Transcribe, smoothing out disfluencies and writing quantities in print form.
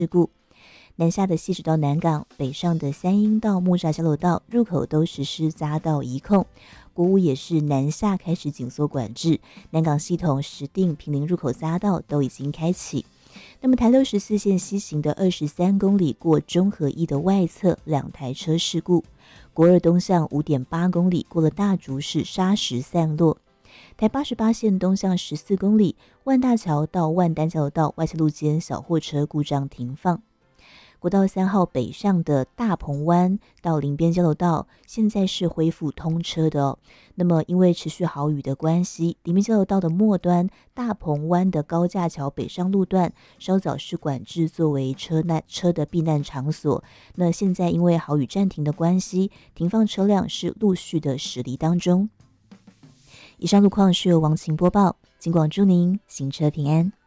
事故。南下的西直到南港，北上的三鹰到木栅交流道入口都实施匝道移控。国五也是南下开始紧缩管制，南港系统石碇、坪林入口匝道都已经开启。那么台64线西行的23公里过中和一的外侧2台车事故，国二东向 5.8 公里过了大竹市砂石散落。台88线东向14公里万大桥到万丹交流道外侧路间小货车故障停放。国道3号北上的大鹏湾到林边交流道现在是恢复通车的哦。那么因为持续豪雨的关系，林边交流道的末端大鹏湾的高架桥北上路段稍早是管制作为车的避难场所。那现在因为豪雨暂停的关系，停放车辆是陆续的驶离当中。以上路况是由王晴播报，警广祝您行车平安。